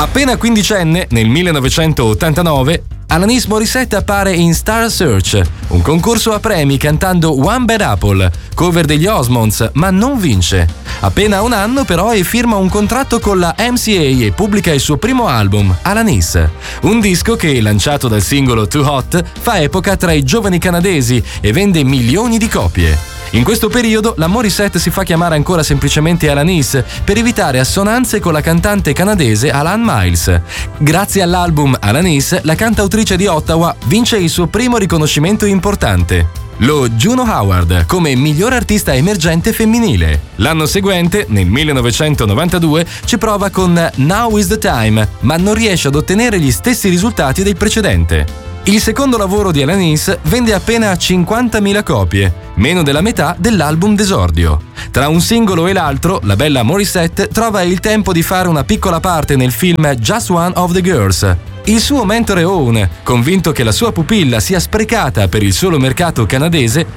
Appena quindicenne, nel 1989, Alanis Morissette appare in Star Search, un concorso a premi cantando One Bad Apple, cover degli Osmonds, ma non vince. Appena ha un anno però e firma un contratto con la MCA e pubblica il suo primo album, Alanis. Un disco che, lanciato dal singolo Too Hot, fa epoca tra i giovani canadesi e vende milioni di copie. In questo periodo la Morissette si fa chiamare ancora semplicemente Alanis per evitare assonanze con la cantante canadese Alan Miles. Grazie all'album Alanis, la cantautrice di Ottawa vince il suo primo riconoscimento importante, lo Juno Award come miglior artista emergente femminile. L'anno seguente, nel 1992, ci prova con Now is the Time, ma non riesce ad ottenere gli stessi risultati del precedente. Il secondo lavoro di Alanis vende appena 50.000 copie, meno della metà dell'album d'esordio. Tra un singolo e l'altro, la bella Morissette trova il tempo di fare una piccola parte nel film Just One of the Girls. Il suo mentore Owen, convinto che la sua pupilla sia sprecata per il solo mercato canadese,